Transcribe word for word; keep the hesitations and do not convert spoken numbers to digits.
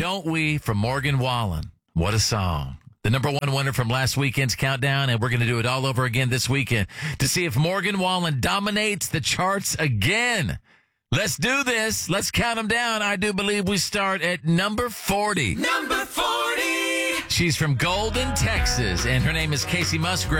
Don't We from Morgan Wallen. What a song. The number one winner from last weekend's countdown, and we're going to do it all over again this weekend to see if Morgan Wallen dominates the charts again. Let's do this. Let's count them down. I do believe we start at number forty. Number forty. She's from Golden, Texas, and her name is Casey Musgrave.